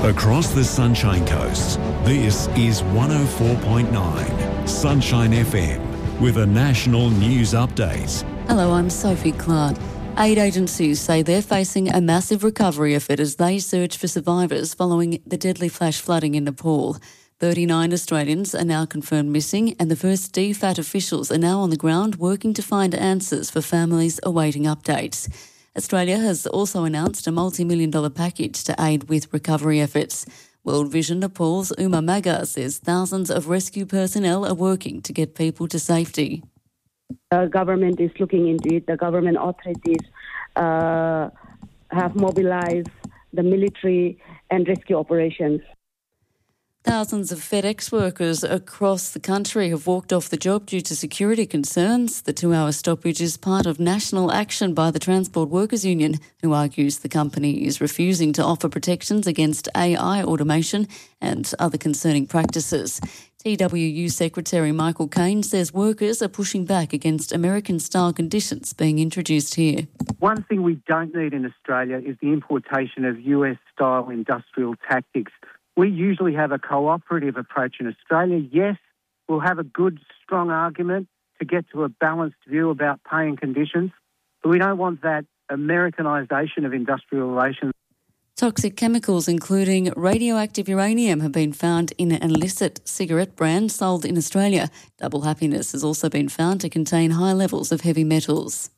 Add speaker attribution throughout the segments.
Speaker 1: Across the Sunshine Coast, this is 104.9 Sunshine FM with a national news update.
Speaker 2: Hello, I'm Sophie Clark. Aid agencies say they're facing a massive recovery effort as they search for survivors following the deadly flash flooding in Nepal. 39 Australians are now confirmed missing, and the first DFAT officials are now on the ground working to find answers for families awaiting updates. Australia has also announced a multi-million-dollar package to aid with recovery efforts. World Vision Nepal's Uma Maga says thousands of rescue personnel are working to get people to safety.
Speaker 3: The government is looking into it. The government authorities have mobilized the military and rescue operations.
Speaker 2: Thousands of FedEx workers across the country have walked off the job due to security concerns. The 2-hour stoppage is part of national action by the Transport Workers Union, who argues the company is refusing to offer protections against AI automation and other concerning practices. TWU Secretary Michael Caine says workers are pushing back against American-style conditions being introduced here.
Speaker 4: One thing we don't need in Australia is the importation of US-style industrial tactics. We usually have a cooperative approach in Australia. Yes, we'll have a good, strong argument to get to a balanced view about pay and conditions, but we don't want that Americanisation of industrial relations.
Speaker 2: Toxic chemicals, including radioactive uranium, have been found in an illicit cigarette brand sold in Australia. Double Happiness has also been found to contain high levels of heavy metals.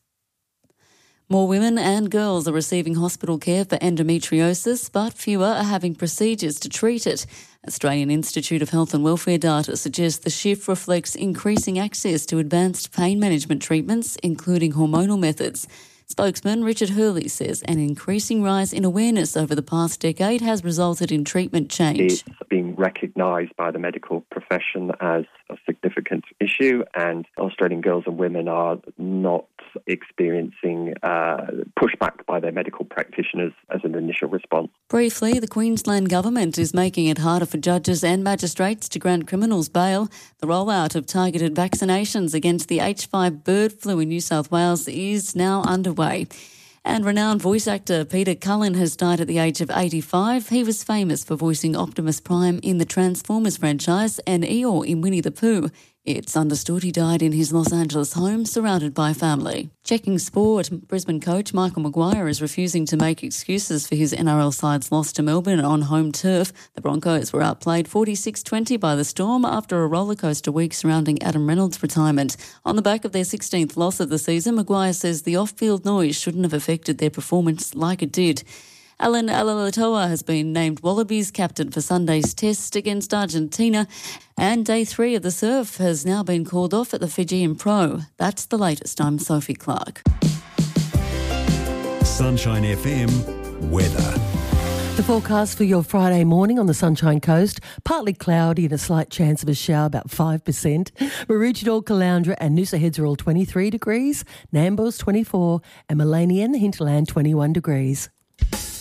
Speaker 2: More women and girls are receiving hospital care for endometriosis, but fewer are having procedures to treat it. Australian Institute of Health and Welfare data suggests the shift reflects increasing access to advanced pain management treatments, including hormonal methods. Spokesman Richard Hurley says an increasing rise in awareness over the past decade has resulted in treatment change.
Speaker 5: It's being recognised by the medical profession as a significant issue, and Australian girls and women are not experiencing pushback by their medical practitioners as an initial response.
Speaker 2: Briefly, the Queensland Government is making it harder for judges and magistrates to grant criminals bail. The rollout of targeted vaccinations against the H5 bird flu in New South Wales is now underway. And renowned voice actor Peter Cullen has died at the age of 85. He was famous for voicing Optimus Prime in the Transformers franchise and Eeyore in Winnie the Pooh. It's understood he died in his Los Angeles home, surrounded by family. Checking sport, Brisbane coach Michael Maguire is refusing to make excuses for his NRL side's loss to Melbourne on home turf. The Broncos were outplayed 46-20 by the Storm after a rollercoaster week surrounding Adam Reynolds' retirement. On the back of their 16th loss of the season, Maguire says the off-field noise shouldn't have affected their performance like it did. Alan Alalatoa has been named Wallabies captain for Sunday's test against Argentina, and day 3 of the surf has now been called off at the Fijian Pro. That's the latest. I'm Sophie Clark.
Speaker 1: Sunshine FM weather.
Speaker 6: The forecast for your Friday morning on the Sunshine Coast, partly cloudy and a slight chance of a shower, about 5%. Maroochydore, Caloundra and Noosa Heads are all 23 degrees, Nambour's 24 and Melania and Hinterland 21 degrees.